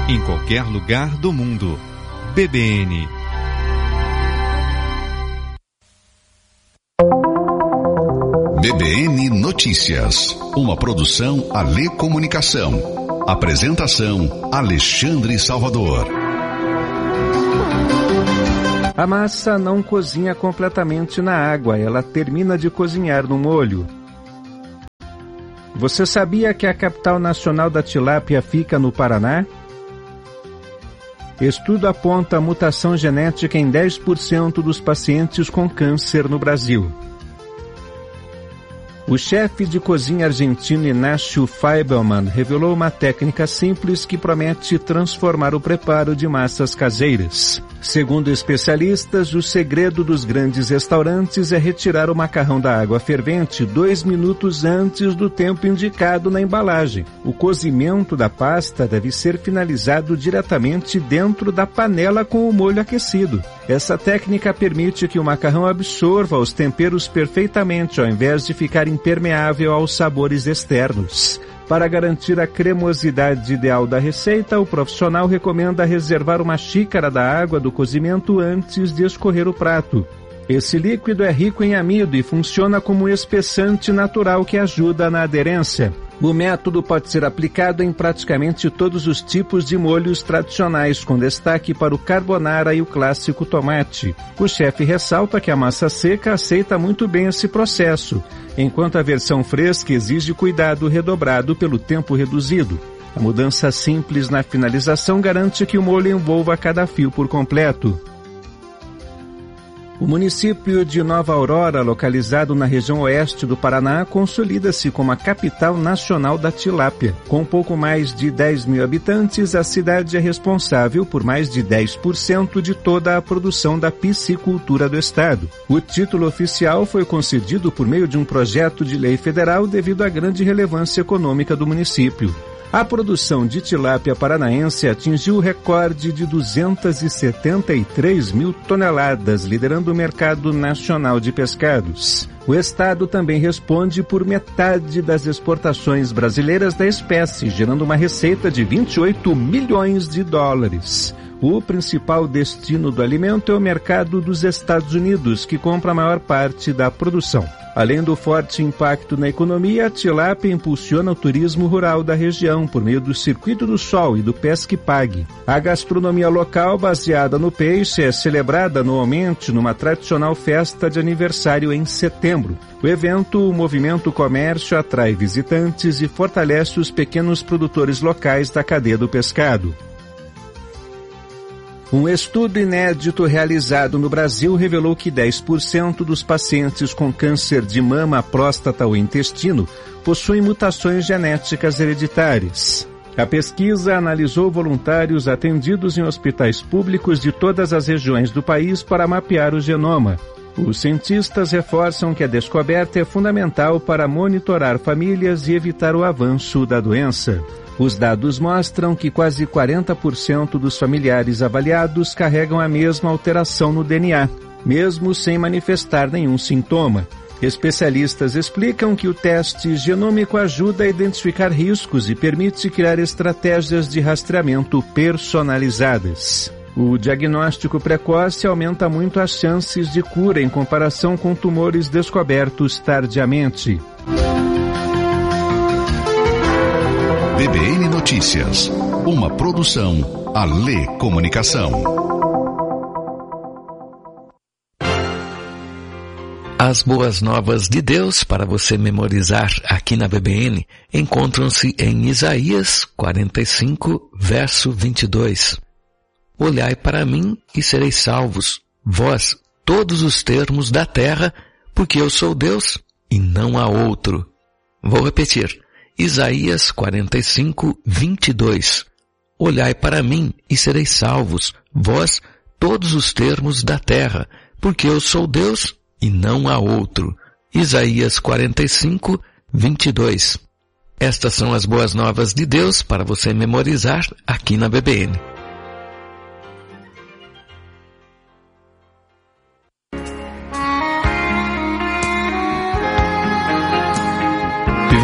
em qualquer lugar do mundo. BBN. BBN Notícias, uma produção Alê Comunicação. Apresentação Alexandre Salvador. A massa não cozinha completamente na água, ela termina de cozinhar no molho. Você sabia que a capital nacional da tilápia fica no Paraná? Estudo aponta mutação genética em 10% dos pacientes com câncer no Brasil. O chefe de cozinha argentino Inácio Feibelman revelou uma técnica simples que promete transformar o preparo de massas caseiras. Segundo especialistas, o segredo dos grandes restaurantes é retirar o macarrão da água fervente 2 minutos antes do tempo indicado na embalagem. O cozimento da pasta deve ser finalizado diretamente dentro da panela com o molho aquecido. Essa técnica permite que o macarrão absorva os temperos perfeitamente, ao invés de ficar impermeável aos sabores externos. Para garantir a cremosidade ideal da receita, o profissional recomenda reservar uma xícara da água do cozimento antes de escorrer o prato. Esse líquido é rico em amido e funciona como um espessante natural que ajuda na aderência. O método pode ser aplicado em praticamente todos os tipos de molhos tradicionais, com destaque para o carbonara e o clássico tomate. O chefe ressalta que a massa seca aceita muito bem esse processo, enquanto a versão fresca exige cuidado redobrado pelo tempo reduzido. A mudança simples na finalização garante que o molho envolva cada fio por completo. O município de Nova Aurora, localizado na região oeste do Paraná, consolida-se como a capital nacional da tilápia. Com pouco mais de 10 mil habitantes, a cidade é responsável por mais de 10% de toda a produção da piscicultura do estado. O título oficial foi concedido por meio de um projeto de lei federal devido à grande relevância econômica do município. A produção de tilápia paranaense atingiu o recorde de 273 mil toneladas, liderando o mercado nacional de pescados. O estado também responde por metade das exportações brasileiras da espécie, gerando uma receita de 28 milhões de dólares. O principal destino do alimento é o mercado dos Estados Unidos, que compra a maior parte da produção. Além do forte impacto na economia, a tilápia impulsiona o turismo rural da região por meio do Circuito do Sol e do Pesque Pague. A gastronomia local, baseada no peixe, é celebrada anualmente numa tradicional festa de aniversário em setembro. O evento, o Movimento Comércio, atrai visitantes e fortalece os pequenos produtores locais da cadeia do pescado. Um estudo inédito realizado no Brasil revelou que 10% dos pacientes com câncer de mama, próstata ou intestino possuem mutações genéticas hereditárias. A pesquisa analisou voluntários atendidos em hospitais públicos de todas as regiões do país para mapear o genoma. Os cientistas reforçam que a descoberta é fundamental para monitorar famílias e evitar o avanço da doença. Os dados mostram que quase 40% dos familiares avaliados carregam a mesma alteração no DNA, mesmo sem manifestar nenhum sintoma. Especialistas explicam que o teste genômico ajuda a identificar riscos e permite criar estratégias de rastreamento personalizadas. O diagnóstico precoce aumenta muito as chances de cura em comparação com tumores descobertos tardiamente. BBN Notícias, uma produção Alê Comunicação. As boas novas de Deus para você memorizar aqui na BBN encontram-se em Isaías 45, verso 22. Olhai para mim e sereis salvos, vós, todos os termos da terra, porque eu sou Deus e não há outro. Vou repetir. Isaías 45, 22. Olhai para mim e sereis salvos, vós, todos os termos da terra, porque eu sou Deus e não há outro. Isaías 45, 22. Estas são as boas novas de Deus para você memorizar aqui na BBN.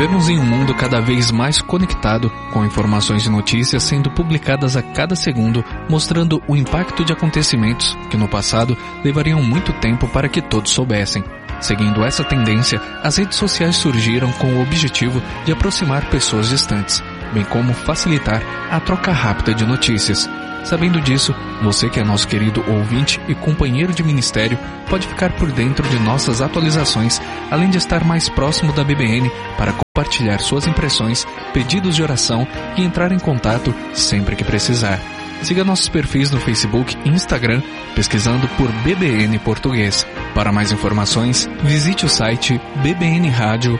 Vivemos em um mundo cada vez mais conectado, com informações e notícias sendo publicadas a cada segundo, mostrando o impacto de acontecimentos que no passado levariam muito tempo para que todos soubessem. Seguindo essa tendência, as redes sociais surgiram com o objetivo de aproximar pessoas distantes, bem como facilitar a troca rápida de notícias. Sabendo disso, você que é nosso querido ouvinte e companheiro de ministério pode ficar por dentro de nossas atualizações, além de estar mais próximo da BBN para compartilhar suas impressões, pedidos de oração e entrar em contato sempre que precisar. Siga nossos perfis no Facebook e Instagram, pesquisando por BBN Português. Para mais informações, visite o site bbnradio.org.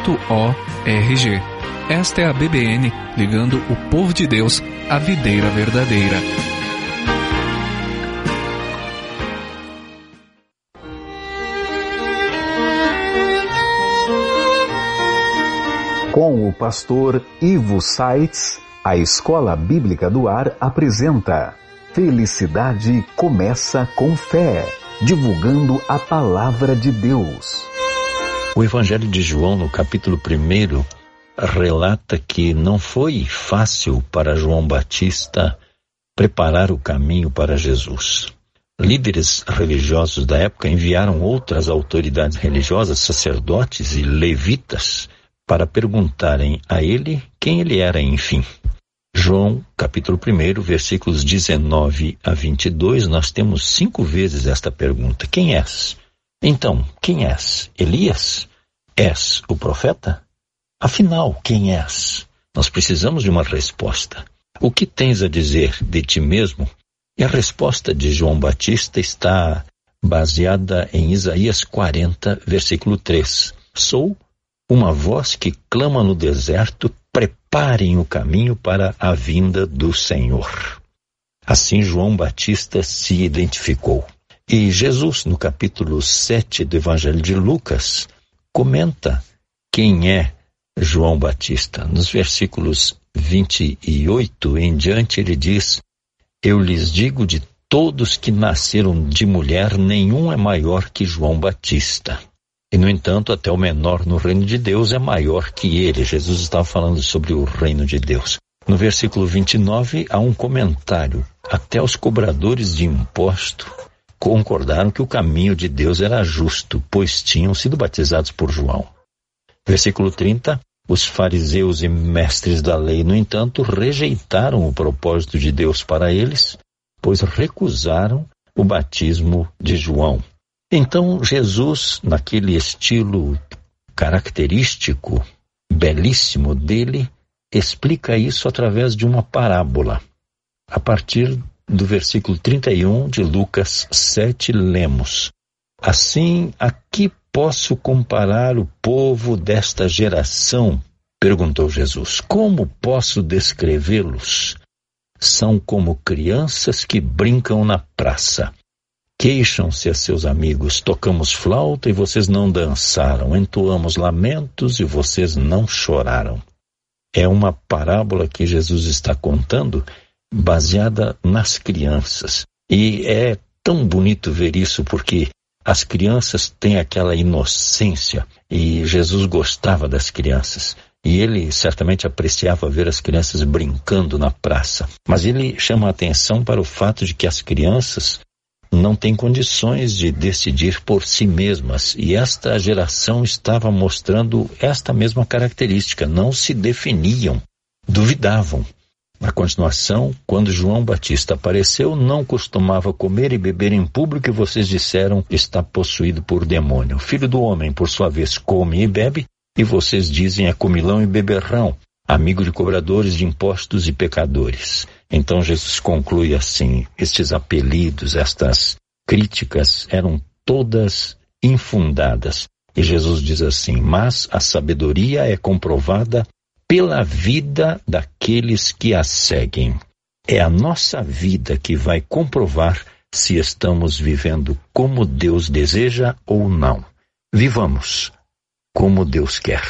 Esta é a BBN, ligando o povo de Deus à videira verdadeira. Com o pastor Ivo Saitz, a Escola Bíblica do Ar apresenta Felicidade Começa com Fé, divulgando a Palavra de Deus. O Evangelho de João, no capítulo 1, relata que não foi fácil para João Batista preparar o caminho para Jesus. Líderes religiosos da época enviaram outras autoridades religiosas, sacerdotes e levitas, para perguntarem a ele quem ele era, enfim. João, capítulo 1, versículos 19 a 22, nós temos 5 vezes esta pergunta. Quem és? Então, quem és? Elias? És o profeta? Afinal, quem és? Nós precisamos de uma resposta. O que tens a dizer de ti mesmo? E a resposta de João Batista está baseada em Isaías 40, versículo 3. Sou uma voz que clama no deserto, preparem o caminho para a vinda do Senhor. Assim João Batista se identificou. E Jesus, no capítulo 7 do Evangelho de Lucas, comenta quem é João Batista. Nos versículos 28 em diante, ele diz: eu lhes digo, de todos que nasceram de mulher, nenhum é maior que João Batista. E, no entanto, até o menor no reino de Deus é maior que ele. Jesus estava falando sobre o reino de Deus. No versículo 29, há um comentário. Até os cobradores de imposto concordaram que o caminho de Deus era justo, pois tinham sido batizados por João. Versículo 30, os fariseus e mestres da lei, no entanto, rejeitaram o propósito de Deus para eles, pois recusaram o batismo de João. Então, Jesus, naquele estilo característico, belíssimo dele, explica isso através de uma parábola. A partir do versículo 31 de Lucas 7, lemos: assim, a que posso comparar o povo desta geração? Perguntou Jesus. Como posso descrevê-los? São como crianças que brincam na praça. Queixam-se a seus amigos: tocamos flauta e vocês não dançaram, entoamos lamentos e vocês não choraram. É uma parábola que Jesus está contando baseada nas crianças. E é tão bonito ver isso, porque as crianças têm aquela inocência e Jesus gostava das crianças. E ele certamente apreciava ver as crianças brincando na praça. Mas ele chama a atenção para o fato de que as crianças não têm condições de decidir por si mesmas. E esta geração estava mostrando esta mesma característica. Não se definiam, duvidavam. Na continuação, quando João Batista apareceu, não costumava comer e beber em público e vocês disseram: está possuído por demônio. O Filho do Homem, por sua vez, come e bebe e vocês dizem: é comilão e beberrão, amigo de cobradores de impostos e pecadores. Então Jesus conclui assim: estes apelidos, estas críticas eram todas infundadas. E Jesus diz assim: mas a sabedoria é comprovada pela vida daqueles que a seguem. É a nossa vida que vai comprovar se estamos vivendo como Deus deseja ou não. Vivamos como Deus quer.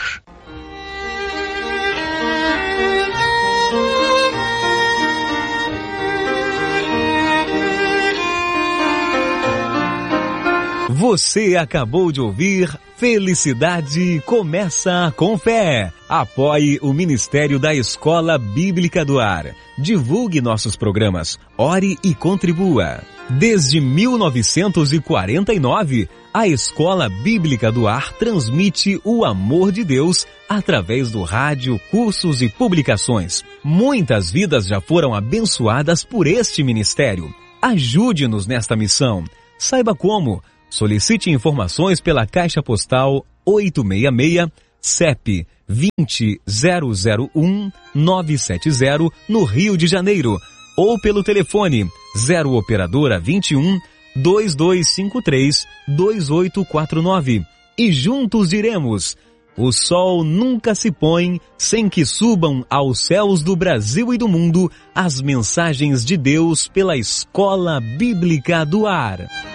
Você acabou de ouvir Felicidade Começa com Fé. Apoie o Ministério da Escola Bíblica do Ar. Divulgue nossos programas. Ore e contribua. Desde 1949, a Escola Bíblica do Ar transmite o amor de Deus através do rádio, cursos e publicações. Muitas vidas já foram abençoadas por este ministério. Ajude-nos nesta missão. Saiba como. Solicite informações pela Caixa Postal 866, CEP 20001-970, no Rio de Janeiro, ou pelo telefone 0 Operadora 21 2253 2849. E juntos diremos: o sol nunca se põe sem que subam aos céus do Brasil e do mundo as mensagens de Deus pela Escola Bíblica do Ar.